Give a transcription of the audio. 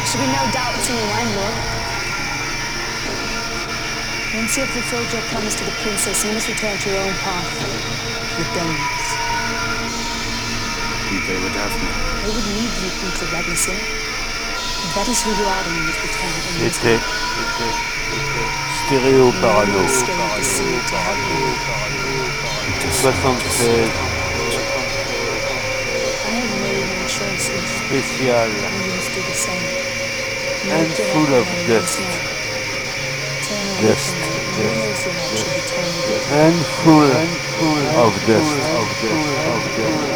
should be no doubt to you, my lord. Once you have fulfilled your promise to the princess, you must return to your own path. The Danes. They would have me. They would leave you, Prince of Ragnarsson. That is who you are when you must return in this Était stéréo parano. 76 spécial and full of dust. And full of dust.